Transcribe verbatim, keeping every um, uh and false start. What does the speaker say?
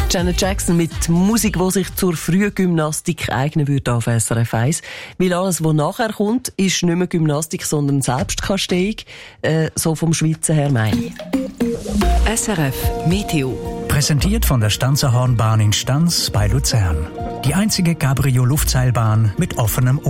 Janet Jackson mit Musik, die sich zur Frühgymnastik eignen würde auf S R F eins. Weil alles, was nachher kommt, ist nicht mehr Gymnastik, sondern Selbstkasteiung. Äh, so vom Schweizer her meine ich. S R F Meteo. Präsentiert von der Stanzerhornbahn in Stanz bei Luzern. Die einzige Cabrio-Luftseilbahn mit offenem